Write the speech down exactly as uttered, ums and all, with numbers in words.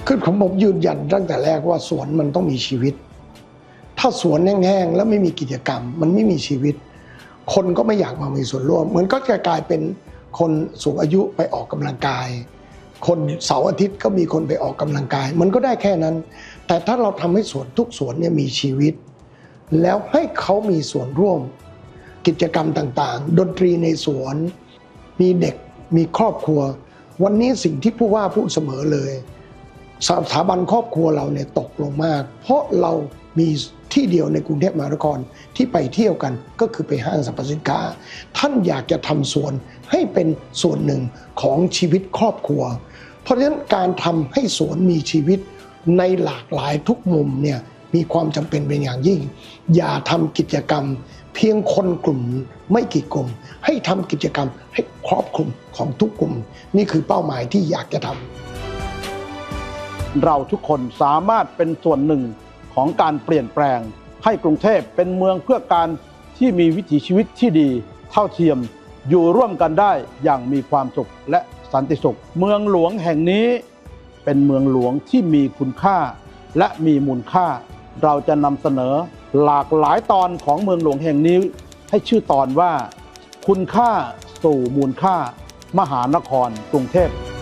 คือผมผมยืนยันตั้งแต่แรกว่าสวนมันต้องมีชีวิตถ้าสวนแห้งๆแล้วไม่มีกิจกรรมมันไม่มีชีวิตคนก็ไม่อยากมามีส่วนร่วมเหมือนก็จะกลายเป็นคนสูงอายุไปออกกำลังกายคนเสาร์อาทิตย์ก็มีคนไปออกกำลังกายมันก็ได้แค่นั้นแต่ถ้าเราทำให้สวนทุกสวนเนี่ยมีชีวิตแล้วให้เขามีส่วนร่วมกิจกรรมต่างๆดนตรีในสวนมีเด็กมีครอบครัววันนี้สิ่งที่ผู้ว่าพูดเสมอเลยสถาบันครอบครัวเราเนี่ยตกลงมากเพราะเรามีที่เดียวในกรุงเทพมหานครที่ไปเที่ยวกันก็คือไปห้างสรรพสินค้าท่านอยากจะทำสวนให้เป็นส่วนหนึ่งของชีวิตครอบครัวเพราะฉะนั้นการทำให้สวนมีชีวิตในหลากหลายทุกมุมเนี่ยมีความจำเป็นเป็นอย่างยิ่งอย่าทำกิจกรรมเพียงคนกลุ่มไม่กี่กลุ่มให้ทำกิจกรรมให้ครอบคลุมของทุกกลุ่มนี่คือเป้าหมายที่อยากจะทำเราทุกคนสามารถเป็นส่วนหนึ่งของการเปลี่ยนแปลงให้กรุงเทพเป็นเมืองเพื่อการที่มีวิถีชีวิตที่ดีเท่าเทียมอยู่ร่วมกันได้อย่างมีความสุขและสันติสุขเมืองหลวงแห่งนี้เป็นเมืองหลวงที่มีคุณค่าและมีมูลค่าเราจะนำเสนอหลากหลายตอนของเมืองหลวงแห่งนี้ให้ชื่อตอนว่าคุณค่าสู่มูลค่ามหานครกรุงเทพ